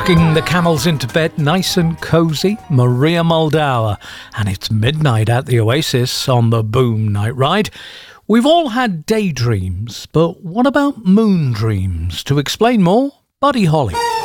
Rocking the camels into bed nice and cosy, Maria Moldauer. And it's midnight at the Oasis on the Boom Night Ride. We've all had daydreams, but what about moon dreams? To explain more, Buddy Holly.